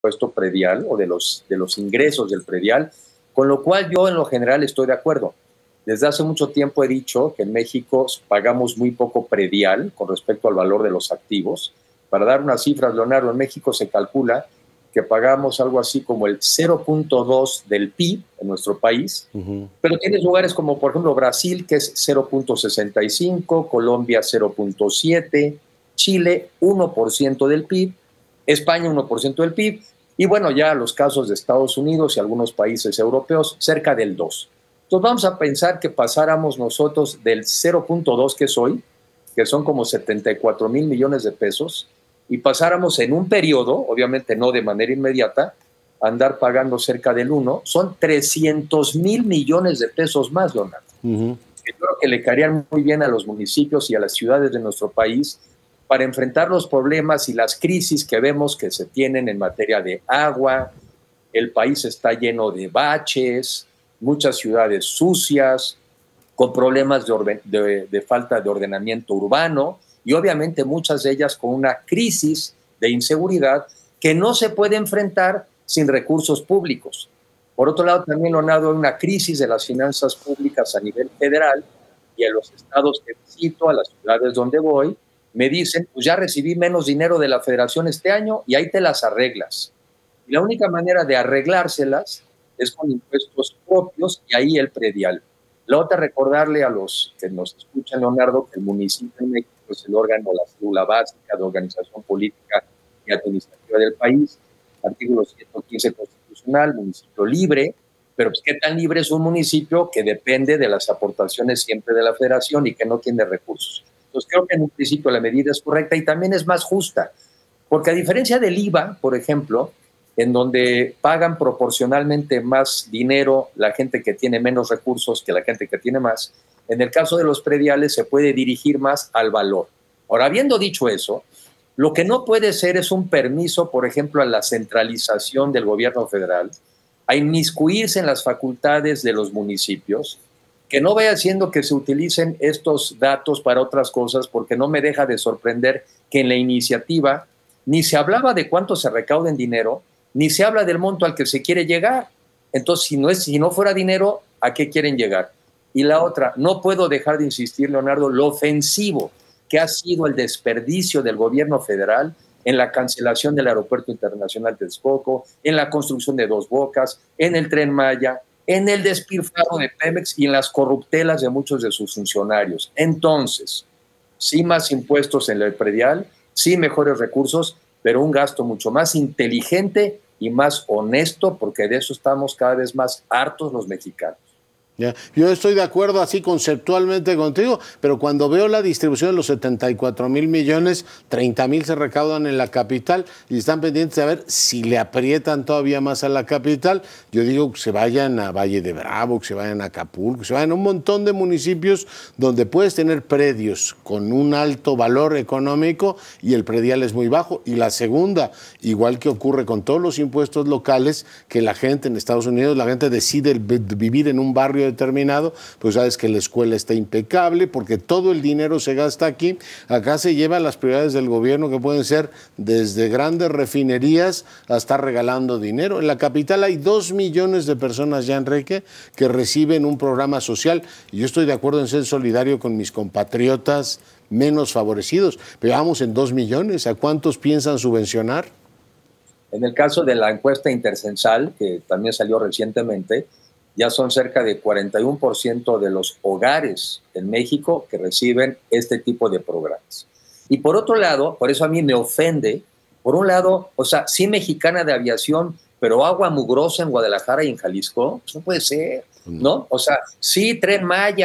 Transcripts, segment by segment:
impuesto predial o de los ingresos del predial, con lo cual yo en lo general estoy de acuerdo. Desde hace mucho tiempo he dicho que en México pagamos muy poco predial con respecto al valor de los activos. Para dar unas cifras, Leonardo, en México se calcula que pagamos algo así como el 0.2 del PIB en nuestro país, pero tienes lugares como, por ejemplo, Brasil, que es 0.65, Colombia 0.7, Chile 1% del PIB, España 1% del PIB, y bueno, ya los casos de Estados Unidos y algunos países europeos, cerca del 2. Entonces vamos a pensar que pasáramos nosotros del 0.2 que es hoy, que son como 74 mil millones de pesos, y pasáramos en un periodo, obviamente no de manera inmediata, a andar pagando cerca del 1, son 300 mil millones de pesos más, Leonardo. Yo creo que le caerían muy bien a los municipios y a las ciudades de nuestro país para enfrentar los problemas y las crisis que vemos que se tienen en materia de agua. El país está lleno de baches, muchas ciudades sucias, con problemas de falta de ordenamiento urbano y obviamente muchas de ellas con una crisis de inseguridad que no se puede enfrentar sin recursos públicos. Por otro lado, también, Leonardo, hay una crisis de las finanzas públicas a nivel federal y en los estados que visito, a las ciudades donde voy, me dicen, pues ya recibí menos dinero de la federación este año y ahí te las arreglas. Y la única manera de arreglárselas es con impuestos propios y ahí el predial. La otra, recordarle a los que nos escuchan, Leonardo, que el municipio en México es el órgano, la célula básica de organización política y administrativa del país, artículo 115 constitucional, municipio libre, pero pues, ¿qué tan libre es un municipio que depende de las aportaciones siempre de la federación y que no tiene recursos? Entonces creo que en un principio la medida es correcta y también es más justa, porque a diferencia del IVA, por ejemplo, en donde pagan proporcionalmente más dinero la gente que tiene menos recursos que la gente que tiene más, en el caso de los prediales se puede dirigir más al valor. Ahora, habiendo dicho eso, lo que no puede ser es un permiso, por ejemplo, a la centralización del gobierno federal, a inmiscuirse en las facultades de los municipios, que no vaya haciendo que se utilicen estos datos para otras cosas, porque no me deja de sorprender que en la iniciativa ni se hablaba de cuánto se recauda en dinero, ni se habla del monto al que se quiere llegar. Entonces, si no fuera dinero, ¿a qué quieren llegar? Y la otra, no puedo dejar de insistir, Leonardo, lo ofensivo que ha sido el desperdicio del gobierno federal en la cancelación del Aeropuerto Internacional de Texcoco, en la construcción de Dos Bocas, en el Tren Maya, en el despilfarro de Pemex y en las corruptelas de muchos de sus funcionarios. Entonces, sí más impuestos en el predial, sí mejores recursos, pero un gasto mucho más inteligente y más honesto, porque de eso estamos cada vez más hartos los mexicanos. Ya. Yo estoy de acuerdo así conceptualmente contigo, pero cuando veo la distribución de los 74 mil millones, 30 mil se recaudan en la capital y están pendientes de ver si le aprietan todavía más a la capital. Yo digo que se vayan a Valle de Bravo, que se vayan a Acapulco, que se vayan a un montón de municipios donde puedes tener predios con un alto valor económico y el predial es muy bajo. Y la segunda, igual que ocurre con todos los impuestos locales, que la gente en Estados Unidos, la gente decide vivir en un barrio determinado, pues sabes que la escuela está impecable porque todo el dinero se gasta aquí. Acá se llevan las prioridades del gobierno que pueden ser desde grandes refinerías hasta regalando dinero. En la capital hay 2 millones de personas ya, Enrique, que reciben un programa social y yo estoy de acuerdo en ser solidario con mis compatriotas menos favorecidos, pero vamos en 2 millones. ¿A cuántos piensan subvencionar? En el caso de la encuesta intercensal, que también salió recientemente, ya son cerca de 41% de los hogares en México que reciben este tipo de programas. Y por otro lado, por eso a mí me ofende, por un lado, o sea, sí Mexicana de Aviación, pero agua mugrosa en Guadalajara y en Jalisco, pues no puede ser, ¿no? O sea, sí Tren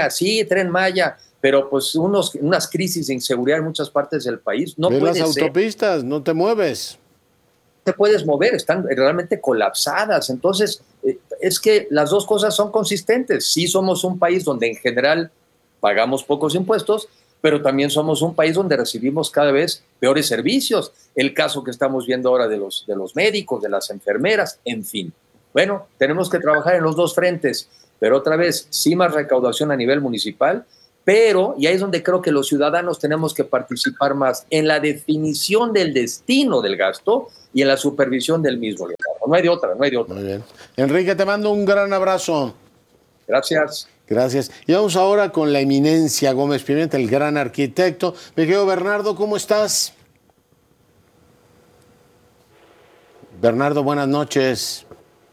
Maya, pero pues unas crisis de inseguridad en muchas partes del país, no puede ser. Ve las autopistas, no te mueves. Te puedes mover, están realmente colapsadas. Entonces, es que las dos cosas son consistentes. Sí somos un país donde en general pagamos pocos impuestos, pero también somos un país donde recibimos cada vez peores servicios. El caso que estamos viendo ahora de los médicos, de las enfermeras, en fin. Bueno, tenemos que trabajar en los dos frentes, pero otra vez, sí más recaudación a nivel municipal, Pero, y ahí es donde creo que los ciudadanos tenemos que participar más en la definición del destino del gasto y en la supervisión del mismo. No hay de otra, no hay de otra. Muy bien. Enrique, te mando un gran abrazo. Gracias. Gracias. Y vamos ahora con la eminencia Gómez Pimienta, el gran arquitecto. Mi querido Bernardo, ¿cómo estás? Bernardo, buenas noches.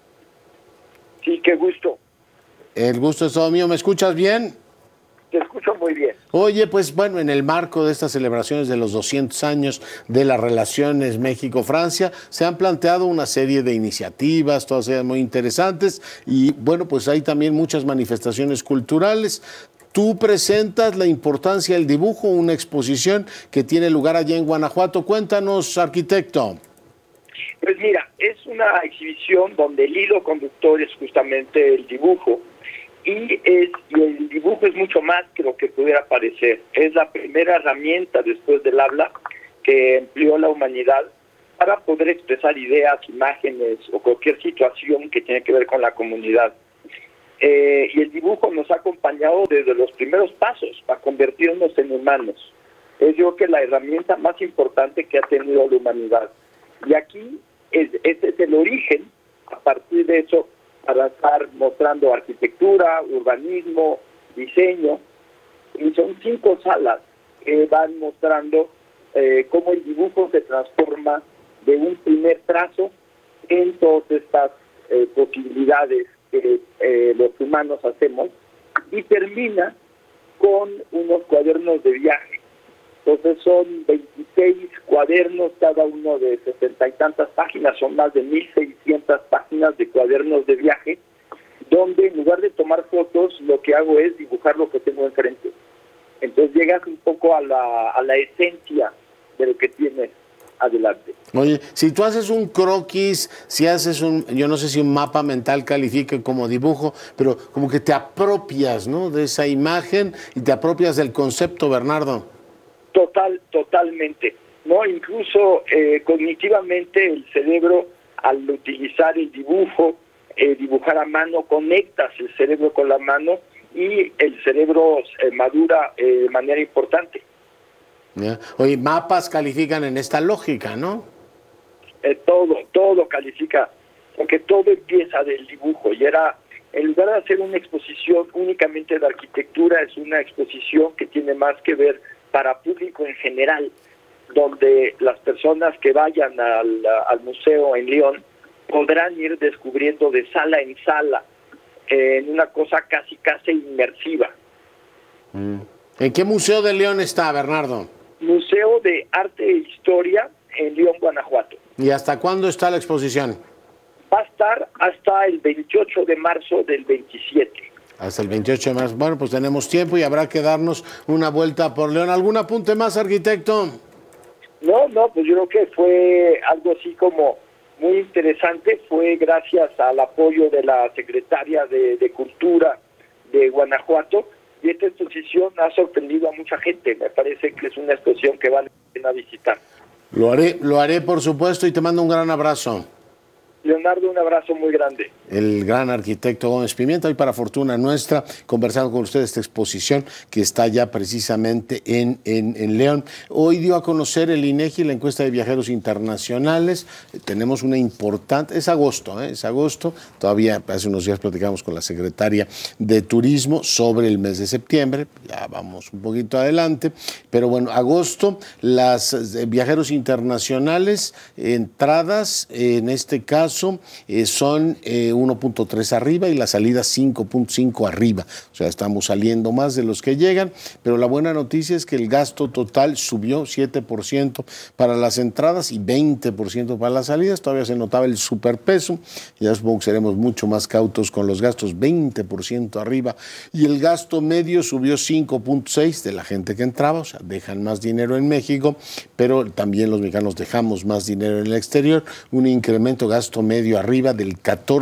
Sí, qué gusto. El gusto es todo mío. ¿Me escuchas bien? Te escucho muy bien. Oye, pues bueno, en el marco de estas celebraciones de los 200 años de las relaciones México-Francia, se han planteado una serie de iniciativas, todas ellas muy interesantes, y bueno, pues hay también muchas manifestaciones culturales. Tú presentas la importancia del dibujo, una exposición que tiene lugar allá en Guanajuato. Cuéntanos, arquitecto. Pues mira, es una exhibición donde el hilo conductor es justamente el dibujo. Y el dibujo es mucho más que lo que pudiera parecer. Es la primera herramienta después del habla que empleó la humanidad para poder expresar ideas, imágenes o cualquier situación que tiene que ver con la comunidad. Y el dibujo nos ha acompañado desde los primeros pasos para convertirnos en humanos. Es yo creo que la herramienta más importante que ha tenido la humanidad. Y aquí ese es el origen. A partir de eso, para estar mostrando arquitectura, urbanismo, diseño, y son 5 salas que van mostrando cómo el dibujo se transforma de un primer trazo en todas estas posibilidades que los humanos hacemos, y termina con unos cuadernos de viaje. Entonces son 26 cuadernos, cada uno de 60 y tantas páginas, son más de 1,600 páginas de cuadernos de viaje, donde en lugar de tomar fotos, lo que hago es dibujar lo que tengo enfrente. Entonces llegas un poco a la esencia de lo que tienes adelante. Oye, si tú haces un croquis, si haces yo no sé si un mapa mental califique como dibujo, pero como que te apropias, ¿no?, de esa imagen y te apropias del concepto, Bernardo. Totalmente. No, incluso cognitivamente el cerebro, al utilizar el dibujo, dibujar a mano, conectas el cerebro con la mano y el cerebro madura de manera importante. ¿Ya? Oye, mapas califican en esta lógica, ¿no? Todo califica, porque todo empieza del dibujo. Y en lugar de hacer una exposición únicamente de arquitectura, es una exposición que tiene más que ver para público en general, donde las personas que vayan al museo en León podrán ir descubriendo de sala en sala, en una cosa casi inmersiva. ¿En qué museo de León está, Bernardo? Museo de Arte e Historia en León, Guanajuato. ¿Y hasta cuándo está la exposición? Va a estar hasta el 28 de marzo del 27. Hasta el 28 de marzo. Bueno, pues tenemos tiempo y habrá que darnos una vuelta por León. ¿Algún apunte más, arquitecto? No, pues yo creo que fue algo así como muy interesante. Fue gracias al apoyo de la secretaria de Cultura de Guanajuato, y esta exposición ha sorprendido a mucha gente. Me parece que es una exposición que vale la pena visitar. Lo haré por supuesto, y te mando un gran abrazo. Leonardo, un abrazo muy grande. El gran arquitecto Gómez Pimienta, hoy para fortuna nuestra, conversando con ustedes esta exposición que está ya precisamente en León. Hoy dio a conocer el INEGI la encuesta de viajeros internacionales. Tenemos una importante, es agosto, todavía hace unos días platicamos con la secretaria de Turismo sobre el mes de septiembre, ya vamos un poquito adelante, pero bueno, agosto, las viajeros internacionales, entradas en este caso, son 1.3 arriba y la salida 5.5 arriba. O sea, estamos saliendo más de los que llegan, pero la buena noticia es que el gasto total subió 7% para las entradas y 20% para las salidas. Todavía se notaba el superpeso. Ya supongo que seremos mucho más cautos con los gastos, 20% arriba. Y el gasto medio subió 5.6 de la gente que entraba, o sea, dejan más dinero en México, pero también los mexicanos dejamos más dinero en el exterior. Un incremento gasto medio arriba del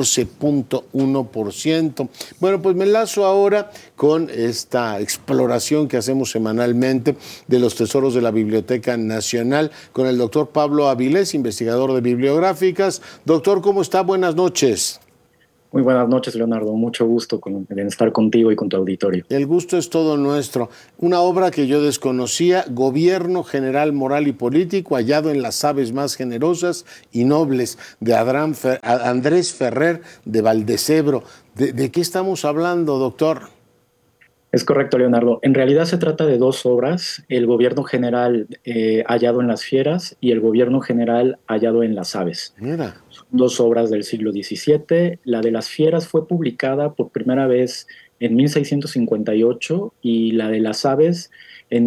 14.1%. Bueno, pues me enlazo ahora con esta exploración que hacemos semanalmente de los tesoros de la Biblioteca Nacional con el doctor Pablo Avilés, investigador de bibliográficas. Doctor, ¿cómo está? Buenas noches. Muy buenas noches, Leonardo. Mucho gusto en estar contigo y con tu auditorio. El gusto es todo nuestro. Una obra que yo desconocía, Gobierno General Moral y Político, hallado en las aves más generosas y nobles, de Andrés Ferrer de Valdecebro. ¿De qué estamos hablando, doctor? Es correcto, Leonardo. En realidad se trata de dos obras, el Gobierno General hallado en las fieras y el Gobierno General hallado en las aves. Mira. Dos obras del siglo XVII. La de las fieras fue publicada por primera vez en 1658 y la de las aves en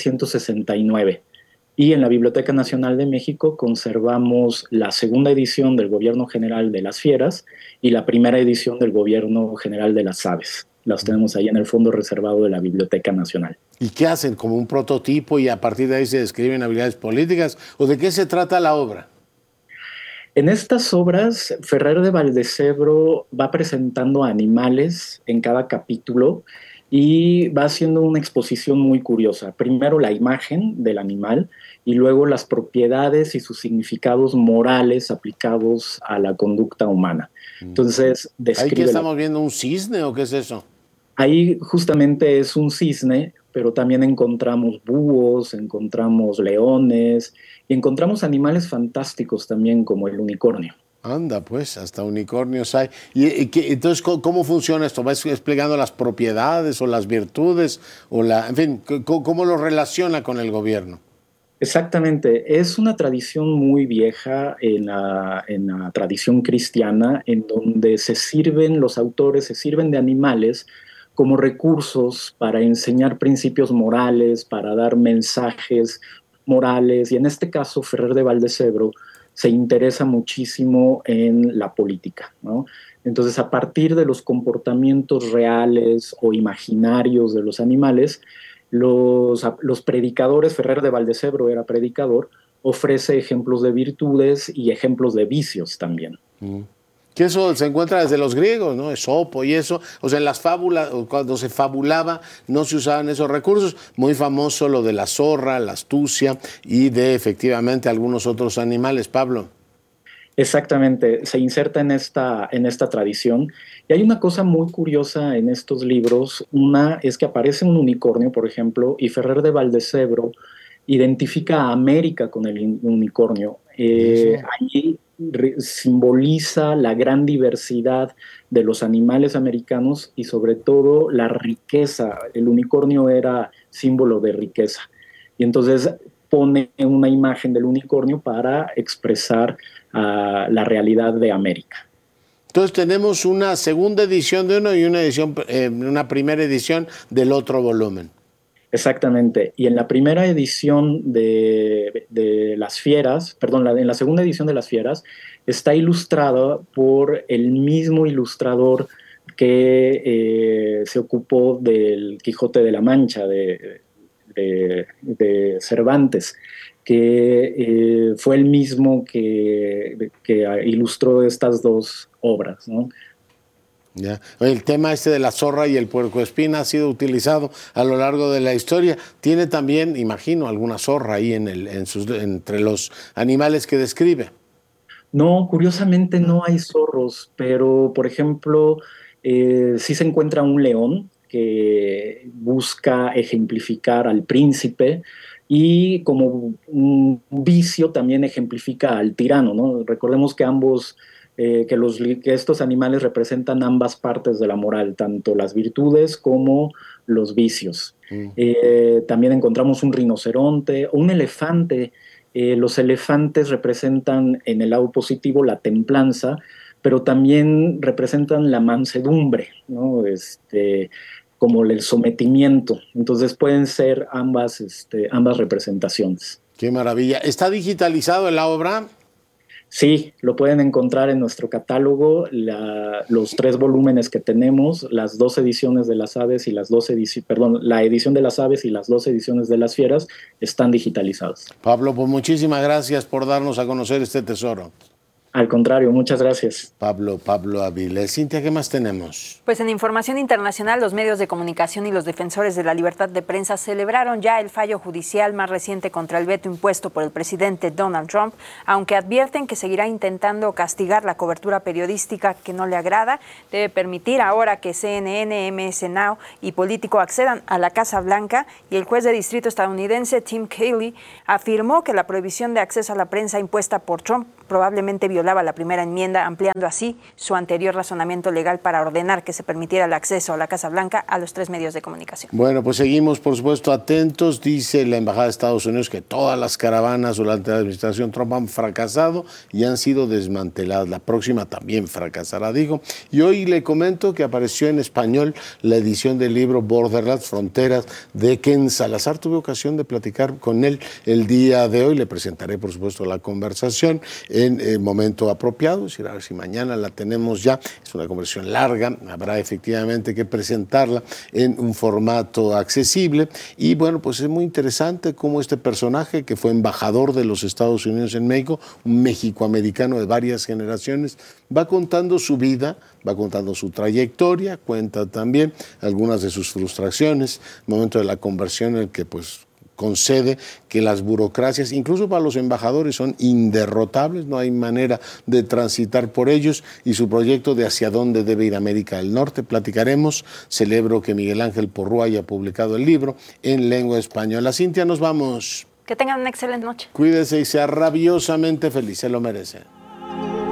1669. Y en la Biblioteca Nacional de México conservamos la segunda edición del Gobierno General de las Fieras y la primera edición del Gobierno General de las Aves. Las tenemos ahí en el fondo reservado de la Biblioteca Nacional. ¿Y qué hacen? ¿Como un prototipo y a partir de ahí se describen habilidades políticas? ¿O de qué se trata la obra? En estas obras, Ferrer de Valdecebro va presentando animales en cada capítulo y va haciendo una exposición muy curiosa. Primero la imagen del animal y luego las propiedades y sus significados morales aplicados a la conducta humana. Entonces, ¿Ahí qué estamos viendo? ¿Un cisne o qué es eso? Ahí justamente es un cisne, pero también encontramos búhos, encontramos leones y encontramos animales fantásticos también como el unicornio. Anda, pues, hasta unicornios hay. Entonces, ¿cómo funciona esto? ¿Vas explicando las propiedades o las virtudes? En fin, ¿cómo lo relaciona con el gobierno? Exactamente, es una tradición muy vieja en la tradición cristiana, en donde los autores se sirven de animales como recursos para enseñar principios morales, para dar mensajes morales, y en este caso Ferrer de Valdecebro se interesa muchísimo en la política, ¿no? Entonces, a partir de los comportamientos reales o imaginarios de los animales, los predicadores, Ferrer de Valdecebro era predicador, ofrece ejemplos de virtudes y ejemplos de vicios también. Que eso se encuentra desde los griegos, ¿no? Esopo y eso. O sea, en las fábulas, cuando se fabulaba, no se usaban esos recursos. Muy famoso lo de la zorra, la astucia y de efectivamente algunos otros animales, Pablo. Exactamente, se inserta en esta tradición. Y hay una cosa muy curiosa en estos libros. Una es que aparece un unicornio, por ejemplo, y Ferrer de Valdecebro identifica a América con el unicornio. Allí simboliza la gran diversidad de los animales americanos y sobre todo la riqueza. El unicornio era símbolo de riqueza. Y entonces pone una imagen del unicornio para expresar la realidad de América. Entonces tenemos una segunda edición de uno y una primera edición del otro volumen. Exactamente. Y en la primera edición de Las Fieras, perdón, en la segunda edición de Las Fieras, está ilustrada por el mismo ilustrador que se ocupó del Quijote de la Mancha, de Cervantes, que fue el mismo que ilustró estas dos obras, ¿no? Ya. El tema de la zorra y el puercoespín ha sido utilizado a lo largo de la historia. Tiene también, imagino, alguna zorra ahí entre los animales que describe. No, curiosamente no hay zorros, pero por ejemplo, sí se encuentra un león que busca ejemplificar al príncipe y como un vicio también ejemplifica al tirano, ¿no? Recordemos que que estos animales representan ambas partes de la moral, tanto las virtudes como los vicios. También encontramos un rinoceronte, un elefante. Los elefantes representan en el lado positivo la templanza, pero también representan la mansedumbre, ¿no? Como el sometimiento. Entonces pueden ser ambas representaciones. Qué maravilla. ¿Está digitalizado en la obra? Sí, lo pueden encontrar en nuestro catálogo, los 3 volúmenes que tenemos, las 2 ediciones de las aves y la edición de las aves y las 2 ediciones de las fieras están digitalizadas. Pablo, pues muchísimas gracias por darnos a conocer este tesoro. Al contrario, muchas gracias. Pablo Avilés. Cintia, ¿qué más tenemos? Pues en información internacional, los medios de comunicación y los defensores de la libertad de prensa celebraron ya el fallo judicial más reciente contra el veto impuesto por el presidente Donald Trump, aunque advierten que seguirá intentando castigar la cobertura periodística que no le agrada. Debe permitir ahora que CNN, MS Now y Político accedan a la Casa Blanca, y el juez de distrito estadounidense Tim Cayley afirmó que la prohibición de acceso a la prensa impuesta por Trump probablemente violaba la primera enmienda, ampliando así su anterior razonamiento legal para ordenar que se permitiera el acceso a la Casa Blanca a los 3 medios de comunicación. Bueno, pues seguimos, por supuesto, atentos. Dice la Embajada de Estados Unidos que todas las caravanas durante la administración Trump han fracasado y han sido desmanteladas. La próxima también fracasará, dijo. Y hoy le comento que apareció en español la edición del libro Borderlands, Fronteras, de Ken Salazar. Tuve ocasión de platicar con él el día de hoy. Le presentaré, por supuesto, la conversación en el momento apropiado, es decir, a ver si mañana la tenemos ya. Es una conversación larga, habrá efectivamente que presentarla en un formato accesible. Y bueno, pues es muy interesante cómo este personaje, que fue embajador de los Estados Unidos en México, un mexicoamericano de varias generaciones, va contando su vida, va contando su trayectoria, cuenta también algunas de sus frustraciones, el momento de la conversión en el que pues concede que las burocracias, incluso para los embajadores, son inderrotables, no hay manera de transitar por ellos, y su proyecto de hacia dónde debe ir América del Norte. Platicaremos. Celebro que Miguel Ángel Porrúa haya publicado el libro en lengua española. Cintia, nos vamos. Que tengan una excelente noche. Cuídese y sea rabiosamente feliz, se lo merece.